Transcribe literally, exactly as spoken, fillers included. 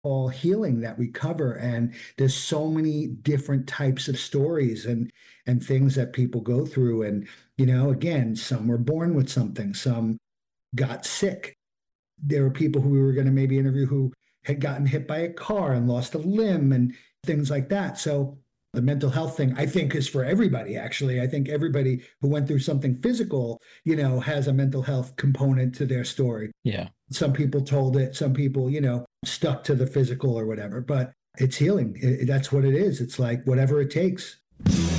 all healing that we cover. And there's so many different types of stories and and things that people go through. And, you know, again, some were born with something, some got sick. There were people who we were going to maybe interview who had gotten hit by a car and lost a limb and things like that. So the mental health thing, I think, is for everybody, actually. I think everybody who went through something physical, you know, has a mental health component to their story. Yeah. Some people told it, some people, you know, stuck to the physical or whatever, but it's healing. It, that's what it is. It's like whatever it takes.